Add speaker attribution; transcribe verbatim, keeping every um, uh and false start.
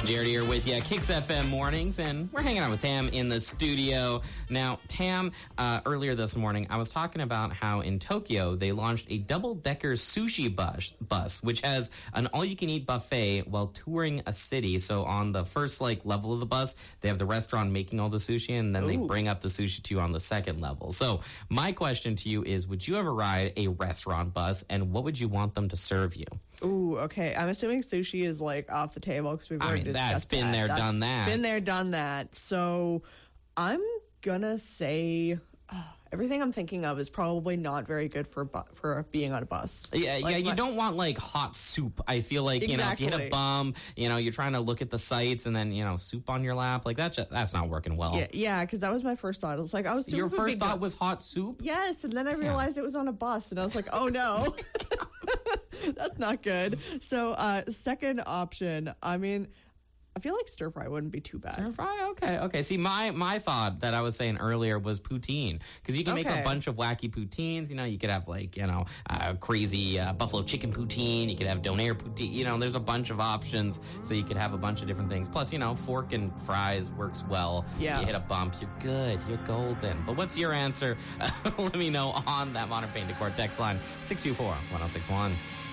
Speaker 1: Jared here with you, Kicks F M Mornings, and we're hanging out with Tam in the studio. Now, Tam, uh, earlier this morning, I was talking about how in Tokyo, they launched a double-decker sushi bus, bus, which has an all-you-can-eat buffet while touring a city. So on the first, like, level of the bus, they have the restaurant making all the sushi, and then Ooh. they bring up the sushi to you on the second level. So my question to you is, would you ever ride a restaurant bus, and what would you want them to serve you?
Speaker 2: Ooh, okay. I'm assuming sushi is like off the table because we've already
Speaker 1: I mean,
Speaker 2: discussed
Speaker 1: that's been
Speaker 2: that.
Speaker 1: there,
Speaker 2: that's
Speaker 1: done that.
Speaker 2: Been there, done that. So I'm gonna say uh, everything I'm thinking of is probably not very good for bu- for being on a bus.
Speaker 1: Yeah,
Speaker 2: like,
Speaker 1: yeah. You
Speaker 2: like,
Speaker 1: don't want like hot soup. I feel like you
Speaker 2: exactly.
Speaker 1: know if you hit a bum, you know you're trying to look at the sights and then you know soup on your lap like that. Just, that's not working well.
Speaker 2: Yeah, yeah. Because that was my first thought. I was like, I was
Speaker 1: your first thought was hot soup.
Speaker 2: Yes, and then I realized yeah. it was on a bus, and I was like, oh no. That's not good. So, uh, second option, I mean, I feel like stir fry wouldn't be too bad.
Speaker 1: Stir fry? Okay, okay. See, my, my thought that I was saying earlier was poutine. Because you can okay. make a bunch of wacky poutines. You know, you could have, like, you know, uh, crazy uh, buffalo chicken poutine. You could have donair poutine. You know, there's a bunch of options. So you could have a bunch of different things. Plus, you know, fork and fries works well.
Speaker 2: Yeah.
Speaker 1: You hit a bump, you're good. You're golden. But what's your answer? Let me know on that Modern Paint Decor text line, six two four, one oh six one.